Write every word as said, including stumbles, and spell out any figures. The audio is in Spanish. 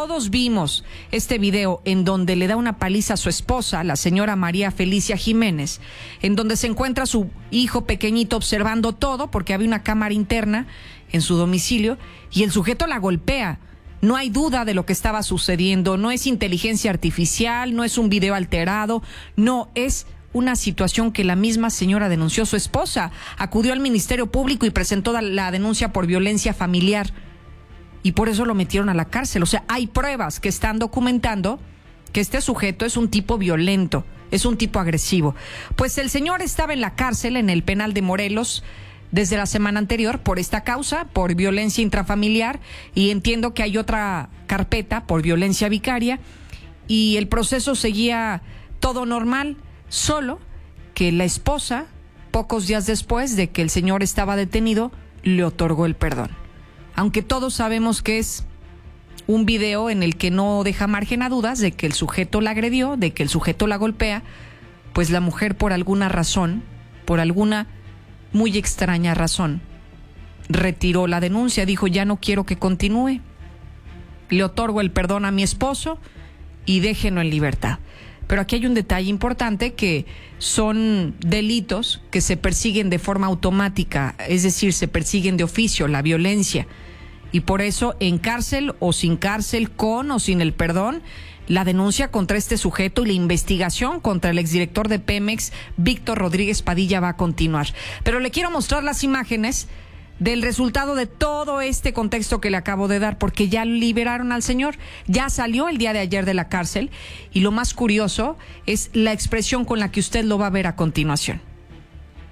todos vimos este video en donde le da una paliza a su esposa, la señora María Felicia Jiménez, en donde se encuentra su hijo pequeñito observando todo porque había una cámara interna en su domicilio y el sujeto la golpea. No hay duda de lo que estaba sucediendo, no es inteligencia artificial, no es un video alterado, no, es una situación que la misma señora denunció. Su esposa acudió al Ministerio Público y presentó la denuncia por violencia familiar. Y por eso lo metieron a la cárcel. O sea, hay pruebas que están documentando que este sujeto es un tipo violento, es un tipo agresivo. Pues el señor estaba en la cárcel, en el penal de Morelos, desde la semana anterior por esta causa, por violencia intrafamiliar, y entiendo que hay otra carpeta por violencia vicaria, y el proceso seguía todo normal, solo que la esposa, pocos días después de que el señor estaba detenido, le otorgó el perdón. Aunque todos sabemos que es un video en el que no deja margen a dudas de que el sujeto la agredió, de que el sujeto la golpea, pues la mujer por alguna razón, por alguna muy extraña razón, retiró la denuncia, dijo ya no quiero que continúe, le otorgo el perdón a mi esposo y déjenlo en libertad. Pero aquí hay un detalle importante, que son delitos que se persiguen de forma automática, es decir, se persiguen de oficio, la violencia. Y por eso, en cárcel o sin cárcel, con o sin el perdón, la denuncia contra este sujeto y la investigación contra el exdirector de Pemex, Víctor Rodríguez Padilla, va a continuar. Pero le quiero mostrar las imágenes del resultado de todo este contexto que le acabo de dar, porque ya liberaron al señor, ya salió el día de ayer de la cárcel, y lo más curioso es la expresión con la que usted lo va a ver a continuación.